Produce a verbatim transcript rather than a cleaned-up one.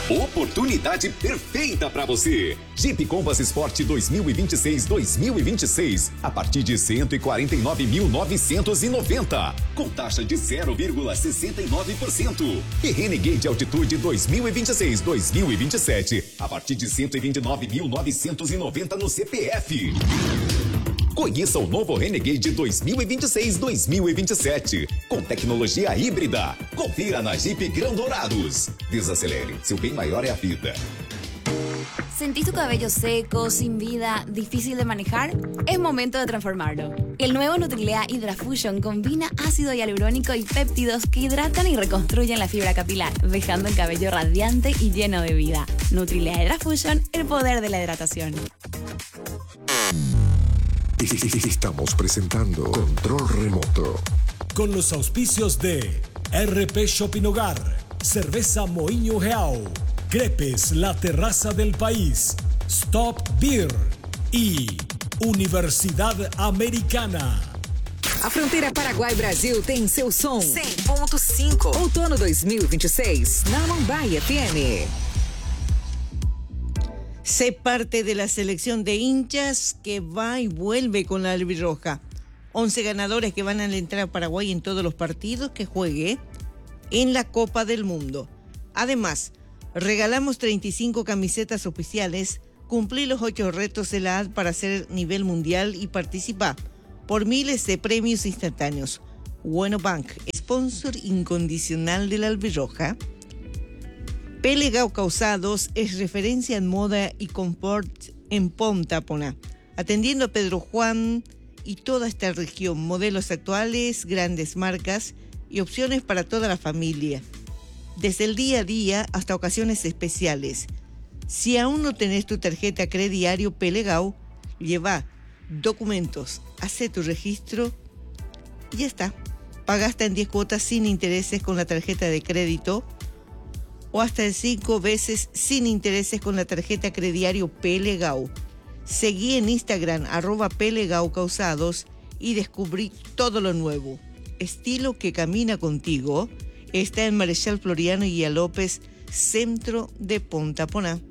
Oportunidade perfeita para você. Jeep Compass Sport dois mil e vinte e seis dois mil e vinte e seis a partir de cento e quarenta e nove mil novecentos e noventa, com taxa de zero vírgula sessenta e nove por cento. E Renegade Altitude dois mil e vinte e seis dois mil e vinte e sete a partir de cento e vinte e nove mil novecentos e noventa no C P F. Conheça o novo Renegade dois mil e vinte e seis dois mil e vinte e sete, com tecnologia híbrida. Confira na Jeep Grand Dourados. Desacelere, seu bem maior é a vida. ¿Sentís tu cabello seco, sin vida, difícil de manejar? Es momento de transformarlo. El nuevo Nutrilea Hydra Fusion combina ácido hialurónico y péptidos que hidratan y reconstruyen la fibra capilar, dejando el cabello radiante y lleno de vida. Nutrilea Hydra Fusion, el poder de la hidratación. Estamos presentando Control Remoto. Con los auspicios de R P Shopping Hogar, Cerveza Moinho Real, Crepes, la terraza del país, Stop Beer y Universidade Americana. A fronteira Paraguai-Brasil tem seu som. cem ponto cinco. Outono dois mil e vinte e seis, na Mumbai F M. Sé parte de la selección de hinchas que va y vuelve con la albirroja. once ganadores que van a entrar a Paraguay en todos los partidos que juegue en la Copa del Mundo. Además, regalamos treinta y cinco camisetas oficiales, cumplí los ocho retos de la A D para hacer nivel mundial y participar por miles de premios instantáneos. Bueno Bank, sponsor incondicional de la albirroja. Pelegao Calzados es referencia en moda y confort en Punta Poná, atendiendo a Pedro Juan y toda esta región, modelos actuales, grandes marcas y opciones para toda la familia, desde el día a día hasta ocasiones especiales. Si aún no tenés tu tarjeta Crediario Pelegao, lleva documentos, hace tu registro y ya está. Paga hasta en diez cuotas sin intereses con la tarjeta de crédito o hasta en cinco veces sin intereses con la tarjeta Crediario Pelegao. Seguí en Instagram, arroba Pelegao Calzados, y descubrí todo lo nuevo. Estilo que camina contigo. Está en Marechal Floriano y Guía López, centro de Punta Poná.